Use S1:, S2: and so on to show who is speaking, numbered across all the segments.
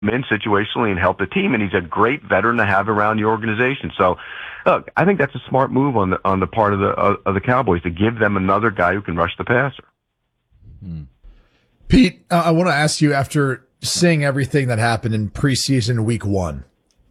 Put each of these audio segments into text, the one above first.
S1: in situationally and help the team, and he's a great veteran to have around the organization. So, look, I think that's a smart move on the part of the Cowboys to give them another guy who can rush the passer.
S2: Pete, I want to ask you, after seeing everything that happened in preseason week 1,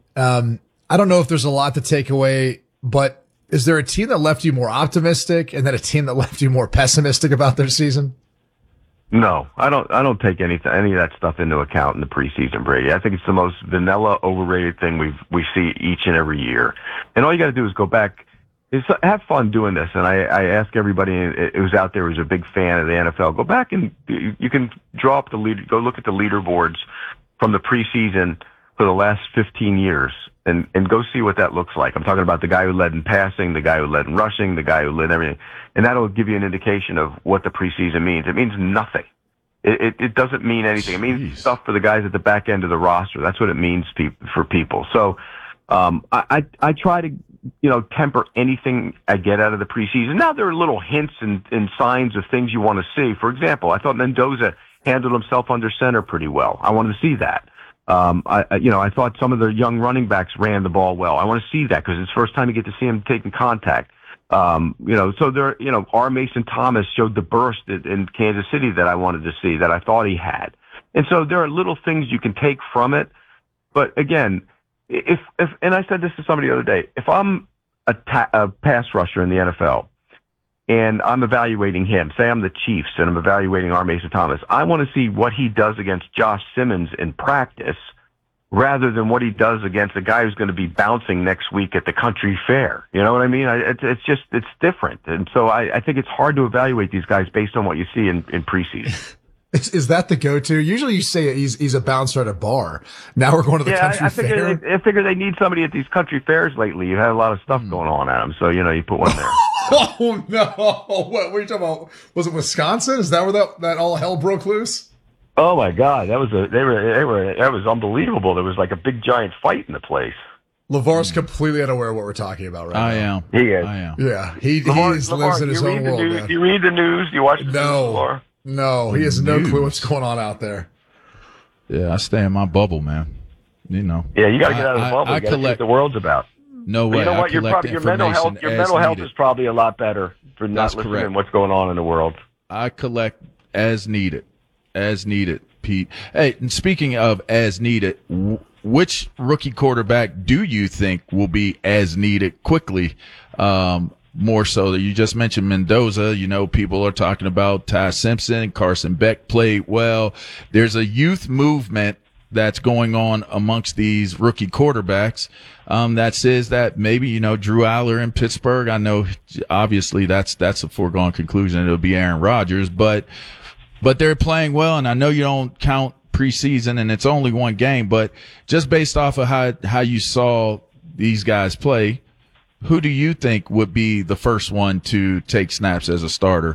S2: I don't know if there's a lot to take away, but is there a team that left you more optimistic and then a team that left you more pessimistic about their season?
S1: No, I don't take any of that stuff into account in the preseason, Brady. I think it's the most vanilla, overrated thing we see each and every year. And all you got to do is go back, have fun doing this. And I ask everybody who's out there who's a big fan of the NFL, go back and you can draw up go look at the leaderboards from the preseason for the last 15 years and go see what that looks like. I'm talking about the guy who led in passing, the guy who led in rushing, the guy who led everything. And that'll give you an indication of what the preseason means. It means nothing. It doesn't mean anything. It means stuff for the guys at the back end of the roster. That's what it means for people. So I try to temper anything I get out of the preseason. Now there are little hints and signs of things you want to see. For example, I thought Mendoza handled himself under center pretty well. I wanted to see that. I thought some of the young running backs ran the ball well. I want to see that because it's the first time you get to see him taking contact. So there, R. Mason Thomas showed the burst in Kansas City that I wanted to see, that I thought he had. And so there are little things you can take from it. But again, if and I said this to somebody the other day, if I'm a pass rusher in the NFL and I'm evaluating him, say I'm the Chiefs and I'm evaluating R. Mason Thomas, I want to see what he does against Josh Simmons in practice rather than what he does against a guy who's going to be bouncing next week at the country fair. You know what I mean? It's different. And so I think it's hard to evaluate these guys based on what you see in preseason.
S2: Is that the go-to? Usually you say he's a bouncer at a bar. Now we're going to the country fair.
S1: I figure they need somebody at these country fairs lately. You had a lot of stuff going on at them, so you put one there.
S2: Oh no! What were you talking about? Was it Wisconsin? Is that where that all hell broke loose?
S1: Oh my God, that was unbelievable. There was like a big giant fight in the place.
S2: LeVar's completely unaware of what we're talking about right now.
S3: I am.
S1: He is.
S3: I am.
S2: Yeah, he lives in his own world. Man.
S1: You read the news? You watch the news, LeVar?
S2: No, he has no clue what's going on out there.
S3: Yeah, I stay in my bubble, man.
S1: Yeah, you got to get out of the bubble. You got to see what the world's about.
S3: No way.
S1: You know what? Your mental health is probably a lot better for not listening to what's going on in the world.
S3: I collect as needed, Pete. Hey, and speaking of as needed, which rookie quarterback do you think will be as needed quickly? More so that you just mentioned Mendoza. People are talking about Ty Simpson, Carson Beck played well. There's a youth movement that's going on amongst these rookie quarterbacks that says that maybe, Drew Aller in Pittsburgh. I know obviously that's a foregone conclusion. It'll be Aaron Rodgers, but they're playing well. And I know you don't count preseason and it's only one game, but just based off of how you saw these guys play, who do you think would be the first one to take snaps as a starter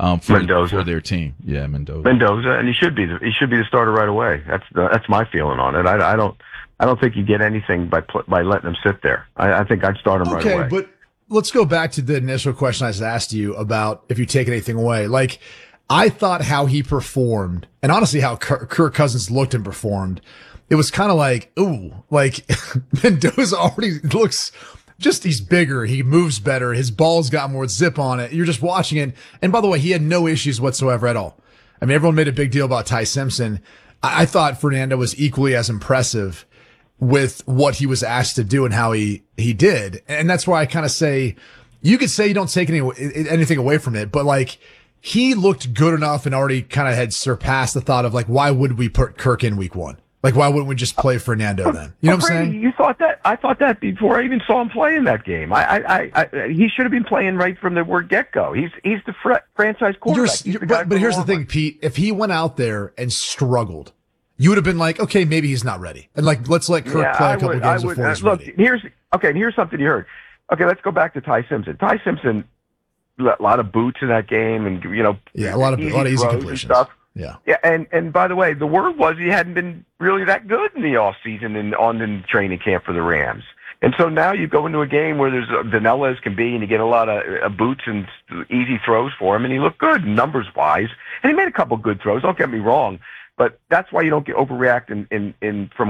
S3: for their team? Yeah, Mendoza, and he should be the starter right away. That's my feeling on it. I don't think you get anything by letting him sit there. I think I'd start him right away.
S2: Okay, but let's go back to the initial question I asked you about if you take anything away. Like, I thought how he performed, and honestly how Kirk Cousins looked and performed, it was kind of like, ooh, like Mendoza already looks. He's bigger. He moves better. His ball's got more zip on it. You're just watching it. And by the way, he had no issues whatsoever at all. I mean, everyone made a big deal about Ty Simpson. I thought Fernando was equally as impressive with what he was asked to do and how he did. And that's why I kind of say, you could say you don't take anything away from it, but like, he looked good enough and already kind of had surpassed the thought of like, why would we put Kirk in week 1? Like, why wouldn't we just play Fernando then? You know what I'm saying?
S1: You thought that? I thought that before I even saw him play in that game. He should have been playing right from the word get-go. He's the franchise quarterback.
S2: But here's the thing, Pete. If he went out there and struggled, you would have been like, okay, maybe he's not ready. And like, let's let Kirk play a couple games before he's ready.
S1: Here's something you heard. Okay, let's go back to Ty Simpson. Ty Simpson, a lot of boots in that game, and
S2: a lot of easy completions.
S1: Stuff.
S2: Yeah.
S1: And by the way, the word was he hadn't been really that good in the off season and on in training camp for the Rams. And so now you go into a game where there's vanilla as can be, and you get a lot of boots and easy throws for him, and he looked good numbers wise, and he made a couple good throws. Don't get me wrong, But that's why you don't get overreact in from